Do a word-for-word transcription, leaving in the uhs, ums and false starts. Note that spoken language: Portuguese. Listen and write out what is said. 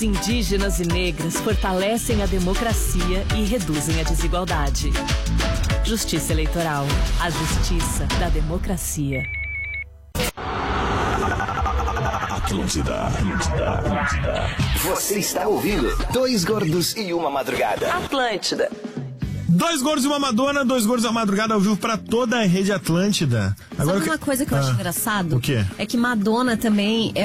Indígenas e negras fortalecem a democracia e reduzem a desigualdade. Justiça Eleitoral. A justiça da democracia. Atlântida, Atlântida, Atlântida. Você está ouvindo Dois Gordos e Uma Madrugada. Atlântida. Dois Gordos e uma Madonna, Dois Gordos e uma Madrugada ao vivo pra toda a rede Atlântida. Agora Sabe uma que... coisa que eu ah, acho engraçado? O quê? É que Madonna também é